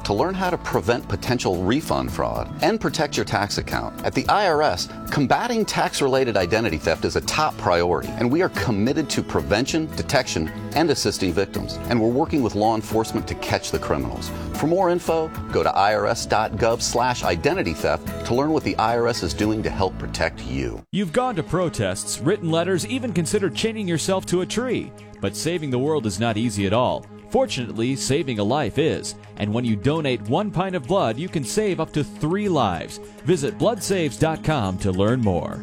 to learn how to prevent potential refund fraud and protect your tax account. At the IRS, combating tax-related identity theft is a top priority, and we are committed to prevention, detection, and assisting victims. And we're working with law enforcement to catch the criminals. For more info, go to irs.gov/identity theft to learn what the IRS is doing to help protect you. You've gone to protests, written letters, even considered chaining yourself to a tree. But saving the world is not easy at all. Fortunately, saving a life is. And when you donate 1 pint of blood, you can save up to 3 lives. Visit bloodsaves.com to learn more.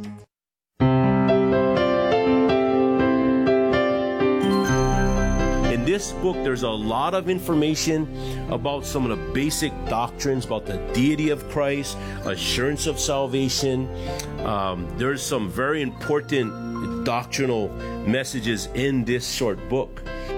In this book, there's a lot of information about some of the basic doctrines about the deity of Christ, assurance of salvation. There's some very important doctrinal messages in this short book.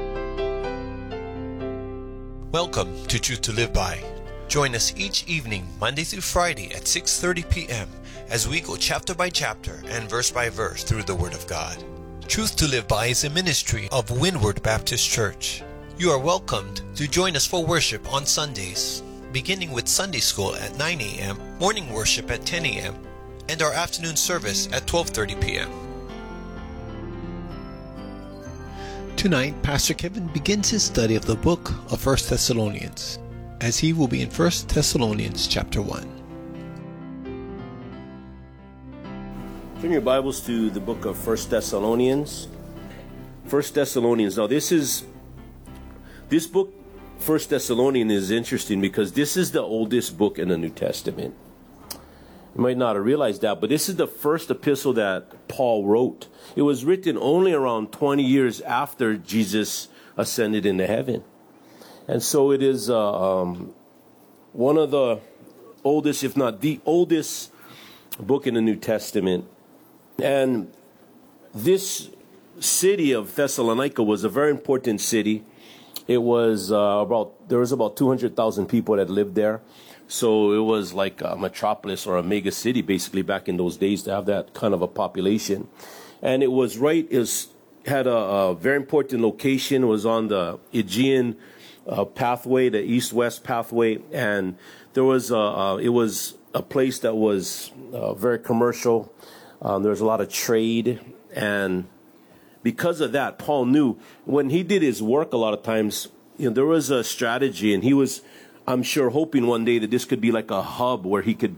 Welcome to Truth to Live By. Join us each evening, Monday through Friday at 6:30 p.m. as we go chapter by chapter and verse by verse through the Word of God. Truth to Live By is a ministry of Windward Baptist Church. You are welcomed to join us for worship on Sundays, beginning with Sunday school at 9 a.m., morning worship at 10 a.m., and our afternoon service at 12:30 p.m. Tonight, Pastor Kevin begins his study of the book of 1 Thessalonians, as he will be in 1 Thessalonians chapter 1. Turn your Bibles to the book of 1 Thessalonians. 1 Thessalonians. Now this book, 1 Thessalonians, is interesting because this is the oldest book in the New Testament. You might not have realized that, but this is the first epistle that Paul wrote. It was written only around 20 years after Jesus ascended into heaven. And so it is one of the oldest, if not the oldest book in the New Testament. And this city of Thessalonica was a very important city. It was there was about 200,000 people that lived there. So it was like a metropolis or a mega city, basically, back in those days, to have that kind of a population. And it had a very important location. It was on the Aegean pathway, the east-west pathway, and it was a place that was very commercial. There was a lot of trade, and because of that, Paul knew when he did his work. A lot of times, there was a strategy, and he was, I'm sure, hoping one day that this could be like a hub where he could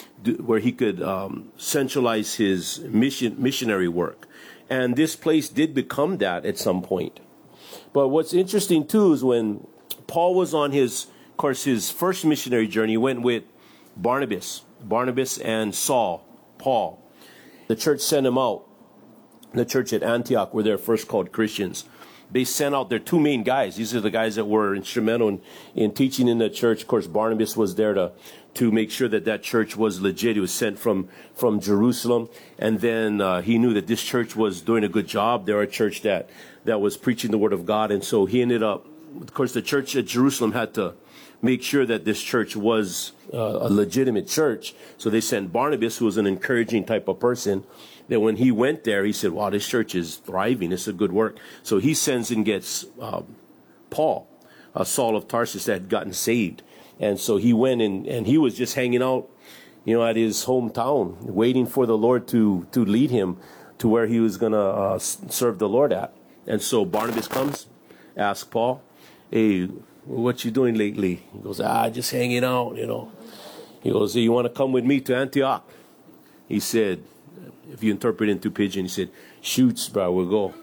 centralize his missionary work. And this place did become that at some point. But what's interesting too is when Paul was on his first missionary journey, he went with Barnabas and Paul. The church sent him out. The church at Antioch were there first called Christians. They sent out their 2 main guys. These are the guys that were instrumental in teaching in the church. Of course, Barnabas was there to make sure that church was legit. He was sent from Jerusalem. And then he knew that this church was doing a good job. They were a church that was preaching the word of God. And so he ended up, of course, the church at Jerusalem had to make sure that this church was a legitimate church. So they sent Barnabas, who was an encouraging type of person, that when he went there, he said, wow, this church is thriving. It's a good work. So he sends and gets Paul, Saul of Tarsus, that had gotten saved. And so he went and he was just hanging out, at his hometown, waiting for the Lord to lead him to where he was going to serve the Lord at. And so Barnabas comes, asks Paul, hey, what you doing lately? He goes, just hanging out, He goes, you want to come with me to Antioch? He said, if you interpret into pidgin, he said, shoots, bro, we'll go.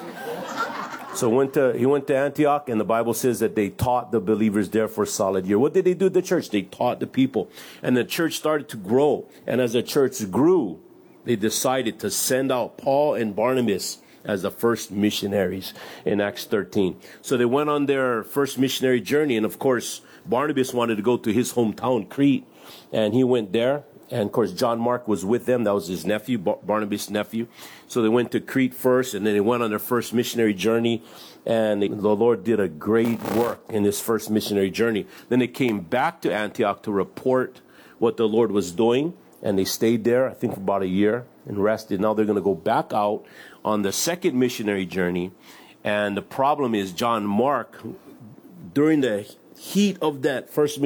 So he went to Antioch, and the Bible says that they taught the believers there for a solid year. What did they do at the church? They taught the people. And the church started to grow. And as the church grew, they decided to send out Paul and Barnabas as the first missionaries in Acts 13. So they went on their first missionary journey. And of course, Barnabas wanted to go to his hometown, Crete. And he went there. And of course, John Mark was with them. That was his nephew, Barnabas' nephew. So they went to Crete first, and then they went on their first missionary journey. And the Lord did a great work in this first missionary journey. Then they came back to Antioch to report what the Lord was doing. And they stayed there, I think, for about a year and rested. Now they're going to go back out on the second missionary journey. And the problem is John Mark, during the heat of that first